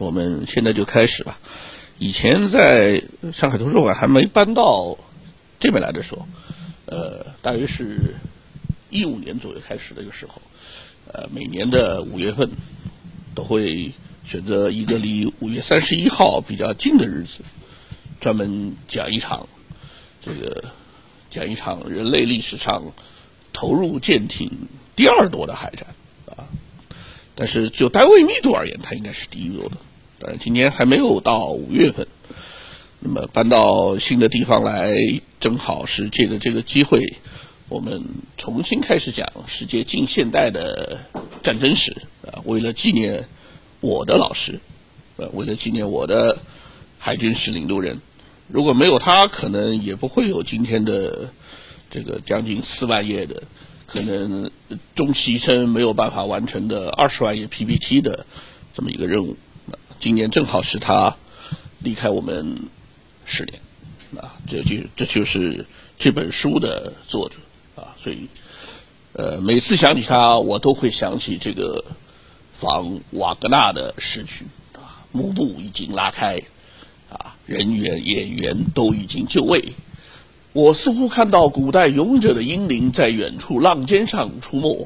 我们现在就开始吧。以前在上海图书馆还没搬到这边来的时候，大约是15年左右开始的一个时候，每年的5月份都会选择一个离5月31号比较近的日子，专门讲一场人类历史上投入舰艇第2多的海战啊。但是就单位密度而言，它应该是第1多的。当然今年还没有到5月份，那么搬到新的地方来，正好是借着这个机会，我们重新开始讲世界近现代的战争史啊。为了纪念我的老师，为了纪念我的海军史领路人，如果没有他，可能也不会有今天的这个将近4万页的，可能终其一生没有办法完成的20万页 PPT 的这么一个任务。今年正好是他离开我们10年啊，这就是这本书的作者啊。所以每次想起他，我都会想起这个仿瓦格纳的诗句啊，幕布已经拉开啊，人员演员都已经就位，我似乎看到古代勇者的英灵在远处浪尖上出没。